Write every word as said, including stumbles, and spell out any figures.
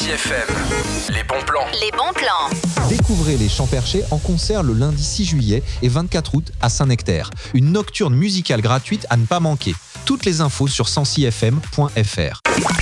Sancy F M. Les bons plans. Les bons plans. Découvrez les Champs Perchés en concert le lundi six juillet et vingt-quatre août à Saint-Nectaire. Une nocturne musicale gratuite à ne pas manquer. Toutes les infos sur sancy f m point f r.